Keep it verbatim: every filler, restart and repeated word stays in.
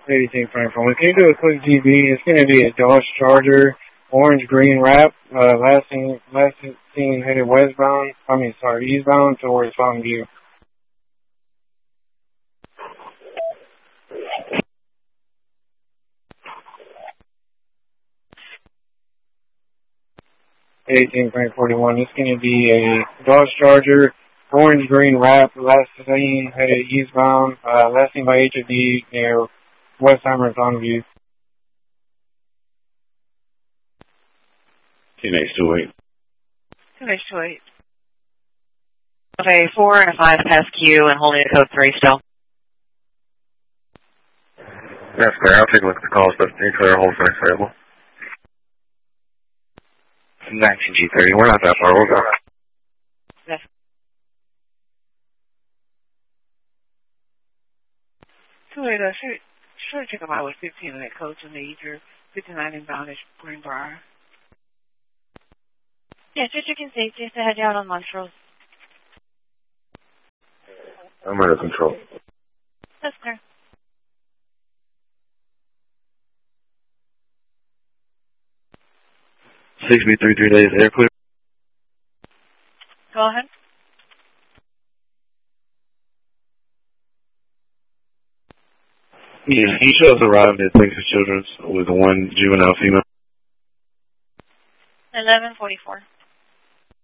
eighteen Frankfurt. Can you do a quick G B? It's going to be a Dodge Charger, orange green wrap, uh, last seen, last seen headed westbound, I mean, sorry, eastbound towards Fountain View. eighteen Frankfurt forty-one. It's going to be a Dodge Charger, orange green wrap, last seen headed eastbound, uh, last seen by H O D near Westheimer and Fountain View. ten H two eight. ten H two eight. Okay, four and a five past Q and holding a code three still. That's clear. I'll take a look at the calls, but you're clear. Hold for next variable. nineteen G thirty. We're not that far. We'll go. Yes. two eight, uh, should, should check them out with fifteen in that coach and the Eager, fifty-nine inbound at Greenbrier. Yeah, just checking safety. Just to head out on Montrose. I'm under control. That's clear. six B three three days air clear. Go ahead. Yeah, he shows arrived at Texas Children's with one juvenile female. eleven forty-four.